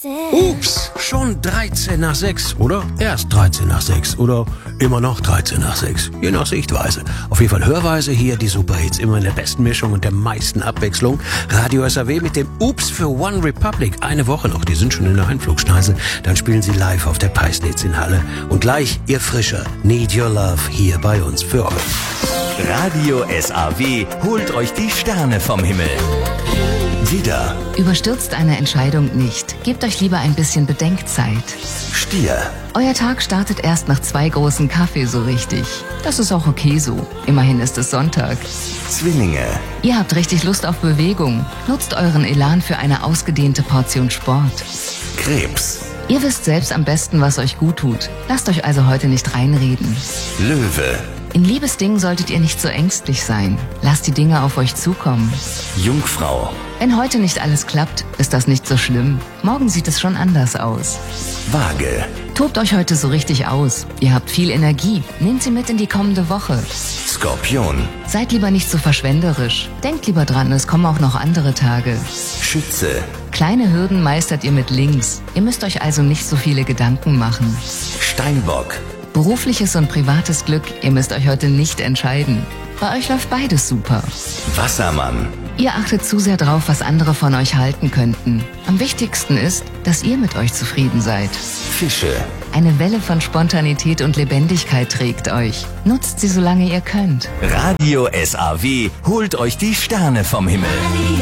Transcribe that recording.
Ups, schon 13 nach 6, oder? Erst 13 nach 6 oder immer noch 13 nach 6. Je nach Sichtweise. Auf jeden Fall Hörweise hier die Superhits, immer in der besten Mischung und der meisten Abwechslung. Radio SAW mit dem Ups für One Republic. Eine Woche noch, die sind schon in der Einflugschneise. Dann spielen sie live auf der Peisnitz in Halle. Und gleich ihr frischer Need Your Love hier bei uns für euch. Radio SAW holt euch die Sterne vom Himmel. Widder, Überstürzt eine Entscheidung nicht. Gebt euch lieber ein bisschen Bedenkzeit. Stier, Euer Tag startet erst nach 2 großen Kaffee so richtig. Das ist auch okay so. Immerhin ist es Sonntag. Zwillinge, Ihr habt richtig Lust auf Bewegung. Nutzt euren Elan für eine ausgedehnte Portion Sport. Krebs, Ihr wisst selbst am besten, was euch gut tut. Lasst euch also heute nicht reinreden. Löwe, In Liebesdingen solltet ihr nicht so ängstlich sein. Lasst die Dinge auf euch zukommen. Jungfrau, Wenn heute nicht alles klappt, ist das nicht so schlimm. Morgen sieht es schon anders aus. Waage, Tobt euch heute so richtig aus. Ihr habt viel Energie. Nehmt sie mit in die kommende Woche. Skorpion, Seid lieber nicht so verschwenderisch. Denkt lieber dran, es kommen auch noch andere Tage. Schütze, Kleine Hürden meistert ihr mit links. Ihr müsst euch also nicht so viele Gedanken machen. Steinbock, Berufliches und privates Glück, ihr müsst euch heute nicht entscheiden. Bei euch läuft beides super. Wassermann, Ihr achtet zu sehr drauf, was andere von euch halten könnten. Am wichtigsten ist, dass ihr mit euch zufrieden seid. Fische, Eine Welle von Spontanität und Lebendigkeit trägt euch. Nutzt sie, solange ihr könnt. Radio SAW holt euch die Sterne vom Himmel.